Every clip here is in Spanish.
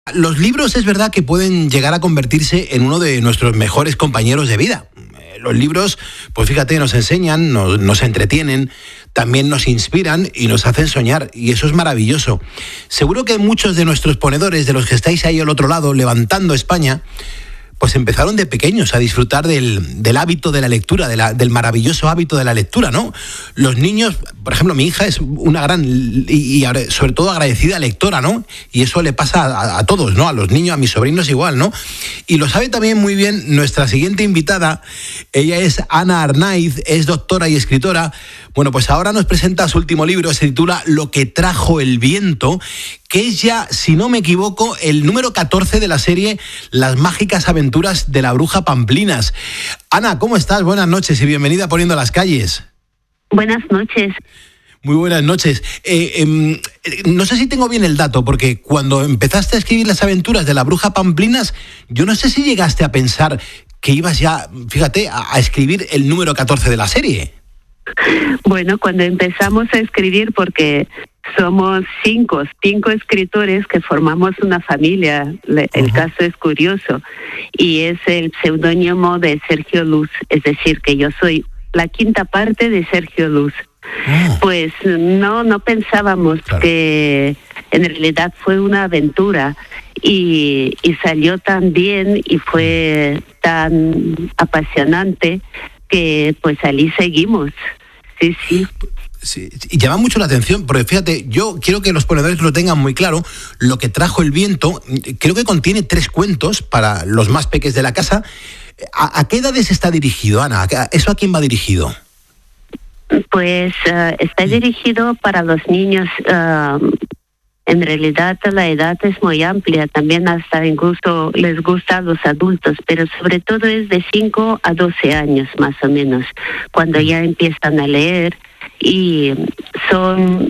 Los libros es verdad que pueden llegar a convertirse en uno de nuestros mejores compañeros de vida. Los libros, pues fíjate, nos enseñan, nos entretienen, también nos inspiran y nos hacen soñar, y eso es maravilloso. Seguro que muchos de nuestros ponedores, de los que estáis ahí al otro lado, levantando España, pues empezaron de pequeños a disfrutar del hábito de la lectura, del maravilloso hábito de la lectura, ¿no? Los niños, por ejemplo, mi hija es una gran y sobre todo agradecida lectora, ¿no? Y eso le pasa a todos, ¿no? A los niños, a mis sobrinos igual, ¿no? Y lo sabe también muy bien nuestra siguiente invitada. Ella es Ana Arnaiz, es doctora y escritora. Bueno, pues ahora nos presenta su último libro, se titula Lo que trajo el viento, que es ya, si no me equivoco, el número 14 de la serie Las mágicas aventuras de la bruja Pamplinas. Ana, ¿cómo estás? Buenas noches y bienvenida a Poniendo las Calles. Buenas noches. Muy buenas noches. No sé si tengo bien el dato, porque cuando empezaste a escribir las aventuras de la bruja Pamplinas, yo no sé si llegaste a pensar que ibas ya, fíjate, a escribir el número 14 de la serie. Bueno, cuando empezamos a escribir, porque somos cinco escritores que formamos una familia, el caso es curioso, y es el seudónimo de Sergio Luz, es decir, que yo soy la quinta parte de Sergio Luz. Pues no pensábamos que en realidad fue una aventura y salió tan bien y fue tan apasionante que pues allí seguimos. Sí. Sí, y llama mucho la atención, porque fíjate, yo quiero que los ponedores lo tengan muy claro. Lo que trajo el viento, creo que contiene 3 cuentos para los más peques de la casa. ¿A qué edades está dirigido, Ana? ¿Eso a quién va dirigido? Pues está dirigido para los niños. En realidad la edad es muy amplia, también hasta incluso les gusta a los adultos, pero sobre todo es de 5 a 12 años más o menos, cuando ya empiezan a leer, y son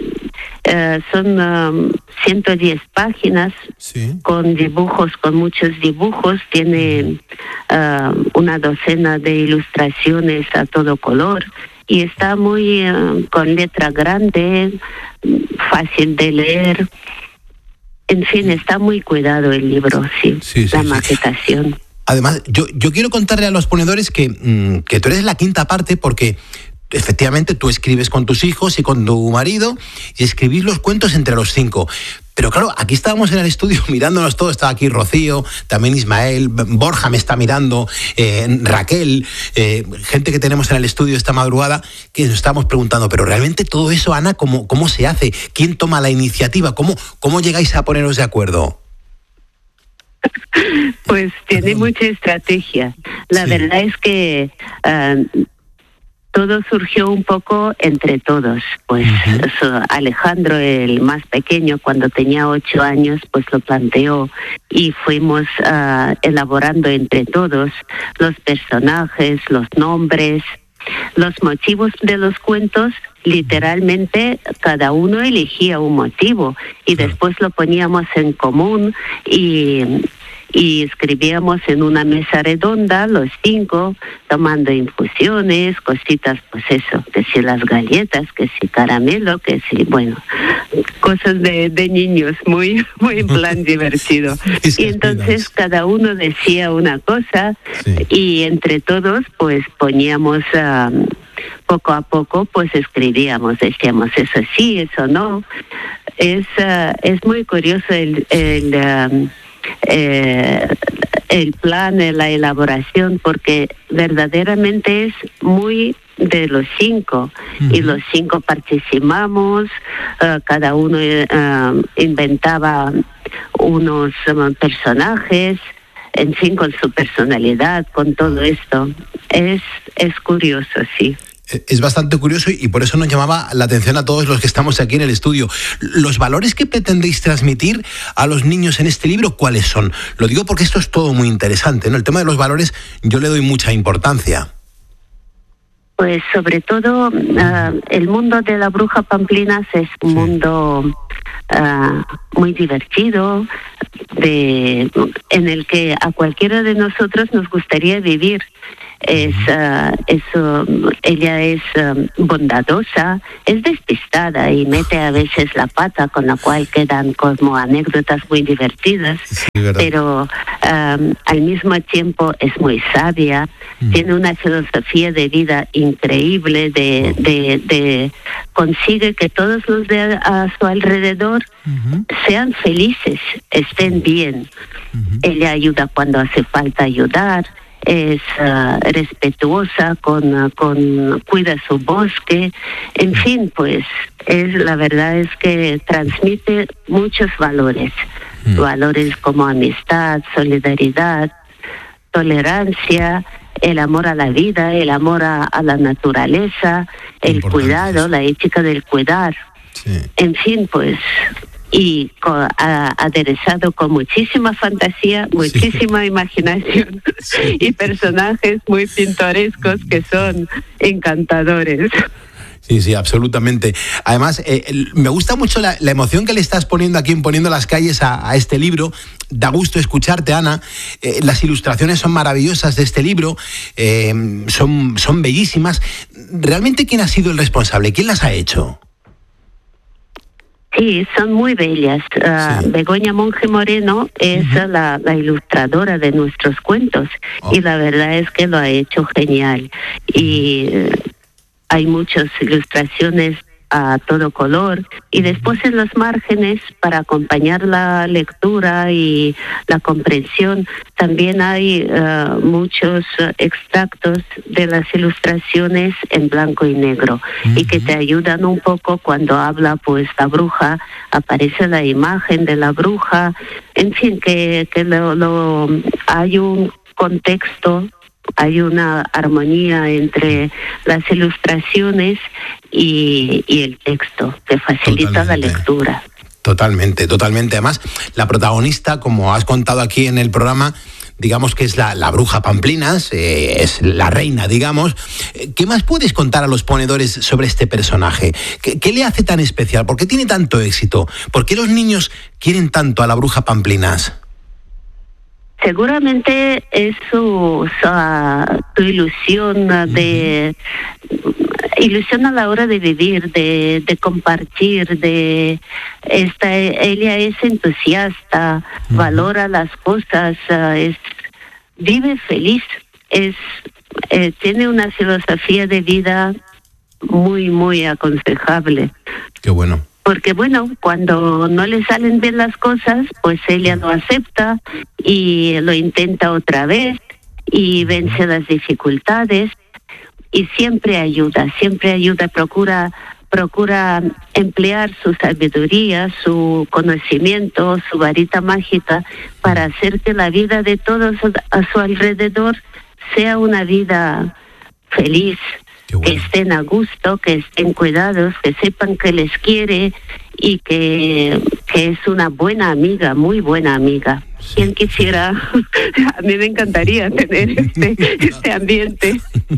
110 páginas, sí, con dibujos, con muchos dibujos, tiene una docena de ilustraciones a todo color, y está muy con letra grande, fácil de leer. En fin, está muy cuidado el libro, sí, la maquetación. Además, yo quiero contarle a los ponedores que tú eres la quinta parte, porque efectivamente tú escribes con tus hijos y con tu marido y escribís los cuentos entre los 5. Pero claro, aquí estábamos en el estudio mirándonos todos, estaba aquí Rocío, también Ismael, Borja me está mirando, Raquel, gente que tenemos en el estudio esta madrugada, que nos estamos preguntando, pero realmente todo eso, Ana, ¿cómo se hace? ¿Quién toma la iniciativa? ¿Cómo llegáis a poneros de acuerdo? Pues tiene mucha estrategia. La verdad es que todo surgió un poco entre todos. Pues Alejandro, el más pequeño, cuando tenía 8 años, pues lo planteó y fuimos elaborando entre todos los personajes, los nombres, los motivos de los cuentos. Literalmente cada uno elegía un motivo y después lo poníamos en común y escribíamos en una mesa redonda los 5, tomando infusiones, cositas, pues eso, que si las galletas, que si caramelo, que si, bueno, cosas de niños, muy en plan divertido. Y entonces cada uno decía una cosa y entre todos pues poníamos poco a poco, pues escribíamos, decíamos eso sí, eso no. Es muy curioso el plan, la elaboración, porque verdaderamente es muy de los 5 y los 5 participamos, cada uno inventaba unos personajes, en fin, con su personalidad, con todo esto. Es curioso, sí. Es bastante curioso y por eso nos llamaba la atención a todos los que estamos aquí en el estudio. ¿Los valores que pretendéis transmitir a los niños en este libro, cuáles son? Lo digo porque esto es todo muy interesante, ¿no? El tema de los valores yo le doy mucha importancia. Pues sobre todo el mundo de la bruja Pamplinas es un mundo muy divertido, en el que a cualquiera de nosotros nos gustaría vivir. Ella es bondadosa, es despistada y mete a veces la pata, con la cual quedan como anécdotas muy divertidas, sí, pero al mismo tiempo es muy sabia, tiene una filosofía de vida increíble, consigue que todos los de a su alrededor sean felices, estén bien. Ella ayuda cuando hace falta ayudar, es respetuosa, cuida su bosque, en fin, pues la verdad es que transmite muchos valores, valores como amistad, solidaridad, tolerancia, el amor a la vida, el amor a la naturaleza, el cuidado, la ética del cuidar, en fin, pues, y aderezado con muchísima fantasía, muchísima imaginación y personajes muy pintorescos que son encantadores. Sí, absolutamente. Además, me gusta mucho la emoción que le estás poniendo aquí en Poniendo las calles a este libro. Da gusto escucharte, Ana. Las ilustraciones son maravillosas de este libro, son bellísimas. ¿Realmente quién ha sido el responsable? ¿Quién las ha hecho? Sí, son muy bellas. Begoña Monge Moreno es la ilustradora de nuestros cuentos y la verdad es que lo ha hecho genial. Y hay muchas ilustraciones a todo color y después en los márgenes, para acompañar la lectura y la comprensión, también hay muchos extractos de las ilustraciones en blanco y negro y que te ayudan un poco cuando habla pues la bruja, aparece la imagen de la bruja, en fin, que hay un contexto, hay una armonía entre las ilustraciones y el texto que facilita la lectura. Totalmente. Además, la protagonista, como has contado aquí en el programa, digamos que es la bruja Pamplinas, es la reina, digamos. ¿Qué más puedes contar a los ponedores sobre este personaje? ¿Qué le hace tan especial? ¿Por qué tiene tanto éxito? ¿Por qué los niños quieren tanto a la bruja Pamplinas? Seguramente es su ilusión ilusión a la hora de vivir, de compartir, ella es entusiasta, valora las cosas, vive feliz, tiene una filosofía de vida muy, muy aconsejable. Qué bueno. Porque cuando no le salen bien las cosas, pues ella lo acepta y lo intenta otra vez y vence las dificultades y siempre ayuda, procura emplear su sabiduría, su conocimiento, su varita mágica para hacer que la vida de todos a su alrededor sea una vida feliz. Bueno. Que estén a gusto, que estén cuidados, que sepan que les quiere y que es una buena amiga, muy buena amiga. Sí. ¿Quién quisiera? A mí me encantaría tener este ambiente.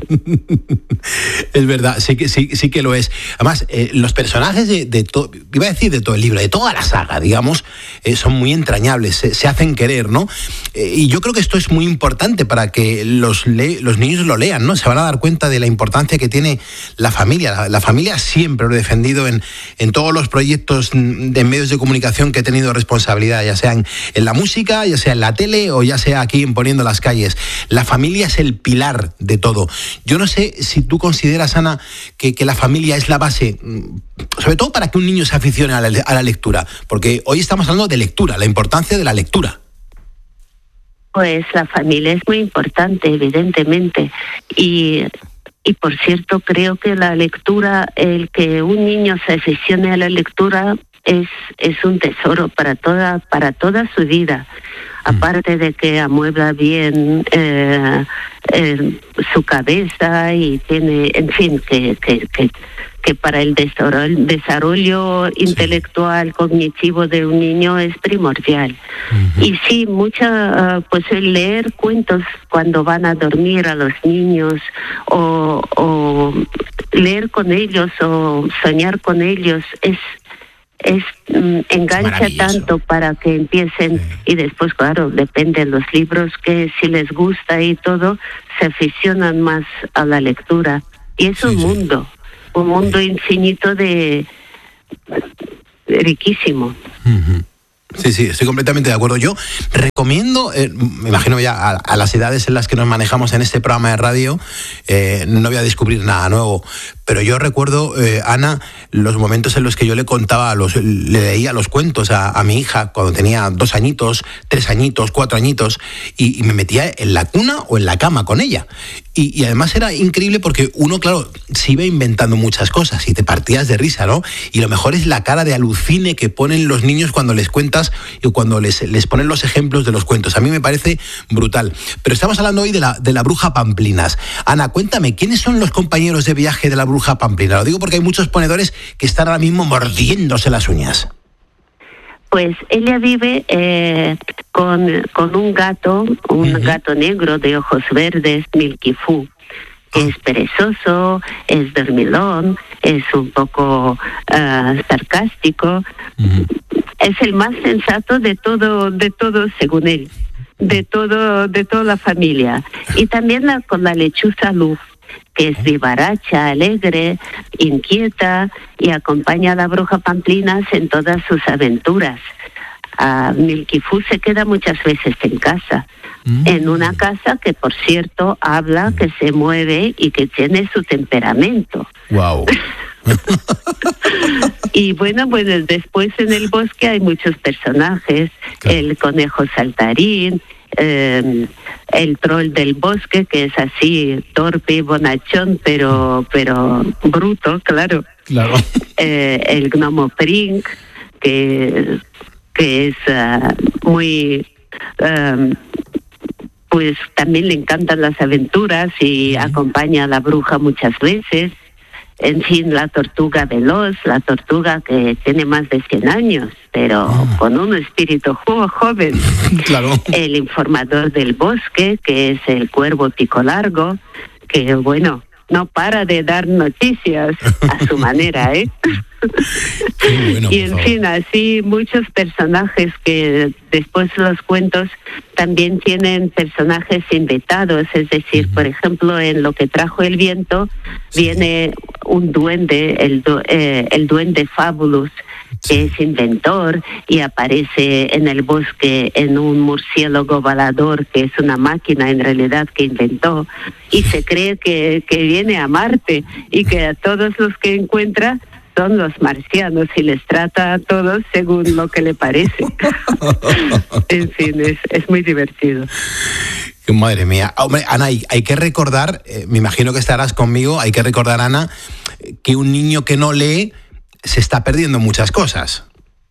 Es verdad, sí que lo es. Además, los personajes de todo el libro, de toda la saga, digamos, son muy entrañables, se hacen querer, ¿no? Y yo creo que esto es muy importante para que los niños lo lean, ¿no? Se van a dar cuenta de la importancia que tiene la familia. La familia siempre lo he defendido en todos los proyectos de medios de comunicación que he tenido responsabilidad, ya sea en la música, ya sea en la tele o ya sea aquí en Poniendo las calles. La familia es el pilar de todo. Yo no sé si tú consideras, Ana, que la familia es la base, sobre todo para que un niño se aficione a la lectura, porque hoy estamos hablando de lectura, la importancia de la lectura. Pues la familia es muy importante, evidentemente, y por cierto, creo que la lectura, el que un niño se aficione a la lectura es un tesoro para toda su vida. Aparte de que amuebla bien su cabeza y tiene, en fin, que para el desarrollo intelectual, cognitivo de un niño es primordial. Y sí, pues el leer cuentos cuando van a dormir a los niños o leer con ellos o soñar con ellos engancha tanto para que empiecen, y después, claro, depende de los libros que si les gusta y todo, se aficionan más a la lectura. Y es un mundo infinito riquísimo. Sí, estoy completamente de acuerdo. Yo recomiendo, me imagino ya a las edades en las que nos manejamos en este programa de radio, no voy a descubrir nada nuevo, pero yo recuerdo, Ana, los momentos en los que yo le contaba, le leía los cuentos a mi hija cuando tenía 2 añitos, 3 añitos, 4 añitos, y me metía en la cuna o en la cama con ella. Y además era increíble porque uno, claro, se iba inventando muchas cosas y te partías de risa, ¿no? Y lo mejor es la cara de alucine que ponen los niños cuando les cuentas y cuando les ponen los ejemplos de los cuentos. A mí me parece brutal. Pero estamos hablando hoy de la bruja Pamplinas. Ana, cuéntame, ¿quiénes son los compañeros de viaje de la bruja Pamplina? Lo digo porque hay muchos ponedores que están ahora mismo mordiéndose las uñas. Pues ella vive con un gato negro de ojos verdes, Milky Fu, que es perezoso, es dormilón, es un poco sarcástico. Es el más sensato de todo según él, de toda la familia. Y también con la lechuza Luz, que es vivaracha, alegre, inquieta y acompaña a la bruja Pamplinas en todas sus aventuras. Milky Fu se queda muchas veces en casa, en una casa que, por cierto, habla, que se mueve y que tiene su temperamento. Wow. Y bueno, después en el bosque hay muchos personajes, claro. El conejo saltarín, el troll del bosque, que es así torpe y bonachón, pero bruto, claro. El gnomo Prink, que es muy pues también le encantan las aventuras y acompaña a la bruja muchas veces. En fin, la tortuga veloz, la tortuga que tiene más de 100 años, pero con un espíritu joven. Claro. El informador del bosque, que es el cuervo pico largo, que bueno, no para de dar noticias a su manera, ¿eh? Bueno, y en fin, así muchos personajes que después los cuentos también tienen personajes invitados, es decir, por ejemplo, en Lo que trajo el viento viene un duende, el duende Fabulous, que es inventor y aparece en el bosque en un murciélago volador, que es una máquina en realidad que inventó, y se cree que viene a Marte y que a todos los que encuentra son los marcianos y les trata a todos según lo que le parece. En fin, es muy divertido. Madre mía. Hombre, Ana, hay que recordar, me imagino que estarás conmigo, hay que recordar, Ana, que un niño que no lee se está perdiendo muchas cosas.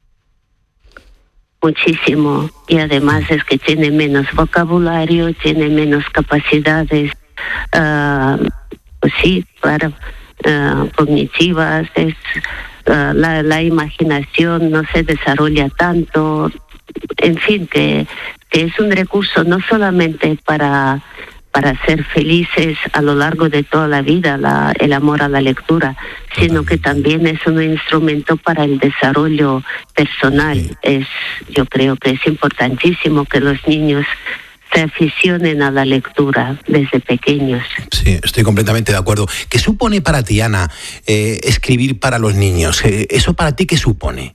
Muchísimo. Y además es que tiene menos vocabulario, tiene menos capacidades, pues sí, claro, cognitivas, la imaginación no se desarrolla tanto, en fin, que es un recurso no solamente para ser felices a lo largo de toda la vida, el amor a la lectura, sino que también es un instrumento para el desarrollo personal. Yo creo que es importantísimo que los niños se aficionen a la lectura desde pequeños. Sí, estoy completamente de acuerdo. ¿Qué supone para ti, Ana, escribir para los niños? ¿Eso para ti qué supone?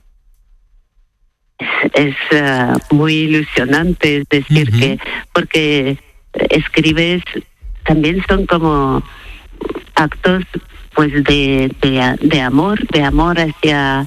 Es muy ilusionante, es decir, que porque escribes también son como actos pues de amor hacia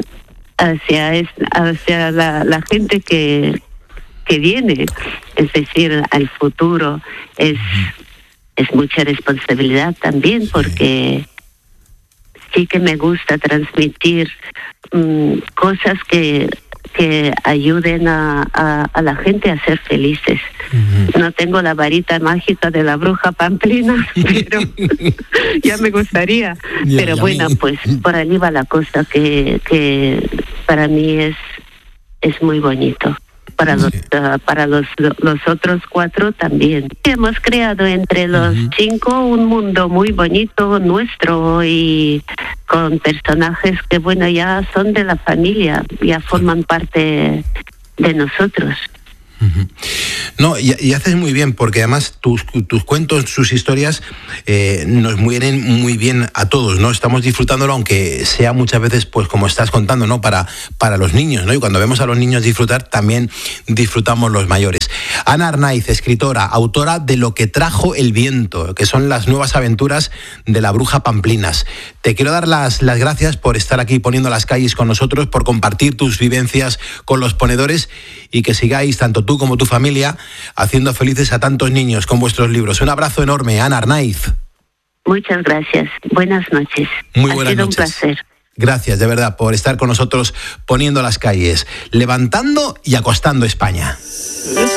la gente que viene, es decir, al futuro. Es mucha responsabilidad también, porque sí que me gusta transmitir cosas que ayuden a la gente a ser felices. No tengo la varita mágica de la bruja Pamplina, pero ya me gustaría. Pero bueno, pues por ahí va la cosa, que para mí es muy bonito. Para los otros 4 también. Hemos creado entre los 5 un mundo muy bonito nuestro, y con personajes que, bueno, ya son de la familia, ya forman parte de nosotros. No, y haces muy bien, porque además tus cuentos, sus historias nos mueren muy bien a todos, ¿no? Estamos disfrutándolo, aunque sea muchas veces, pues como estás contando, ¿no? Para los niños, ¿no? Y cuando vemos a los niños disfrutar, también disfrutamos los mayores. Ana Arnaiz, escritora, autora de Lo que trajo el viento, que son las nuevas aventuras de la bruja Pamplinas. Te quiero dar las gracias por estar aquí poniendo las calles con nosotros, por compartir tus vivencias con los ponedores, y que sigáis, tanto tú como tu familia, haciendo felices a tantos niños con vuestros libros. Un abrazo enorme, Ana Arnaiz. Muchas gracias. Buenas noches. Muy buenas noches. Ha sido un placer. Gracias, de verdad, por estar con nosotros poniendo las calles, levantando y acostando España.